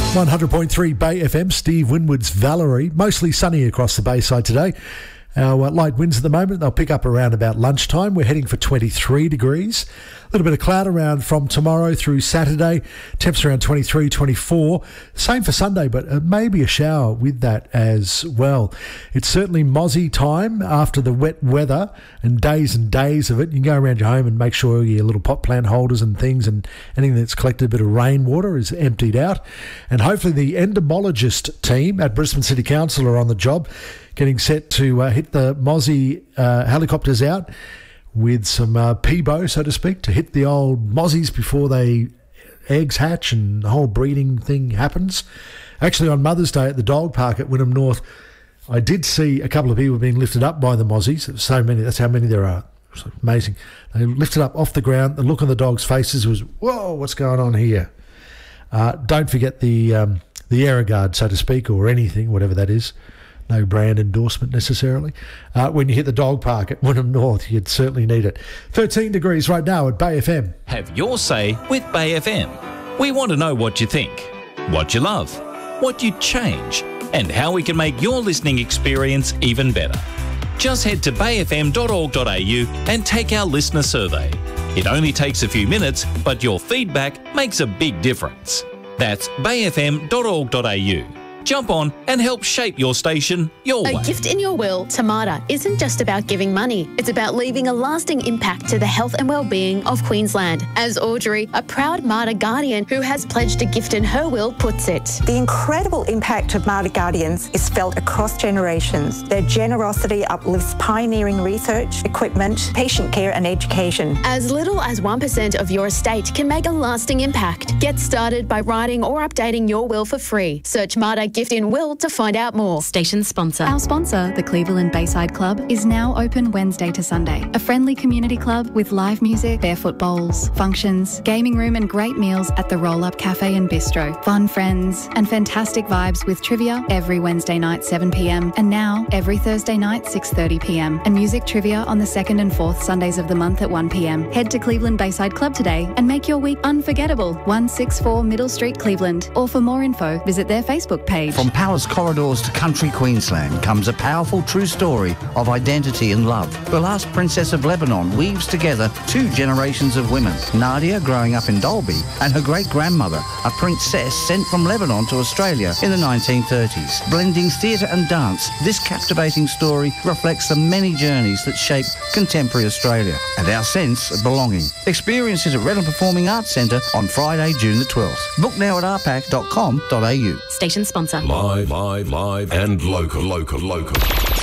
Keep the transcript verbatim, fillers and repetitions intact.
one hundred point three Bay F M, Steve Winwood's Valerie. Mostly sunny across the Bayside today. Our uh, light winds at the moment, they'll pick up around about lunchtime. We're heading for twenty-three degrees. A little bit of cloud around from tomorrow through Saturday. Temps around twenty-three, twenty-four. Same for Sunday, but uh, maybe a shower with that as well. It's certainly mozzie time after the wet weather and days and days of it. You can go around your home and make sure your little pot plant holders and things and anything that's collected a bit of rainwater is emptied out. And hopefully the entomologist team at Brisbane City Council are on the job, getting set to uh, hit the mozzie uh, helicopters out with some uh, Peebo, so to speak, to hit the old mozzies before they eggs hatch and the whole breeding thing happens. Actually, on Mother's Day at the dog park at Wynnum North, I did see a couple of people being lifted up by the mozzies. So many, that's how many there are. It's amazing. They lifted up off the ground. The look on the dogs' faces was, whoa, what's going on here? Uh, don't forget the um, the Aeroguard, so to speak, or anything, whatever that is. No brand endorsement necessarily. Uh, when you hit the dog park at Wynnum North, you'd certainly need it. thirteen degrees right now at Bay F M. Have your say with Bay F M. We want to know what you think, what you love, what you'd change, and how we can make your listening experience even better. Just head to bay f m dot org dot a u and take our listener survey. It only takes a few minutes, but your feedback makes a big difference. That's bay f m dot org dot a u. Jump on and help shape your station your way. A gift in your will, Tamata, isn't just about giving money. It's about leaving a lasting impact to the health and well-being of Queensland. As Audrey, a proud Marta Guardian who has pledged a gift in her will, puts it. The incredible impact of Marta Guardians is felt across generations. Their generosity uplifts pioneering research, equipment, patient care and education. As little as one percent of your estate can make a lasting impact. Get started by writing or updating your will for free. Search Marta Gift in Will to find out more. Station sponsor. Our sponsor, the Cleveland Bayside Club, is now open Wednesday to Sunday. A friendly community club with live music, barefoot bowls, functions, gaming room and great meals at the Roll Up Cafe and Bistro. Fun friends and fantastic vibes with trivia every Wednesday night seven p m and now every Thursday night six thirty p m and music trivia on the second and fourth Sundays of the month at one p m. Head to Cleveland Bayside Club today and make your week unforgettable. one sixty-four Middle Street, Cleveland. Or for more info, visit their Facebook page. From palace corridors to country Queensland comes a powerful true story of identity and love. The last princess of Lebanon weaves together two generations of women. Nadia, growing up in Dalby, and her great-grandmother, a princess sent from Lebanon to Australia in the nineteen thirties. Blending theatre and dance, this captivating story reflects the many journeys that shape contemporary Australia and our sense of belonging. Experience it at Redland Performing Arts Centre on Friday, June the twelfth. Book now at r pac dot com dot a u. Station sponsor. Live, live, live and local, local, local.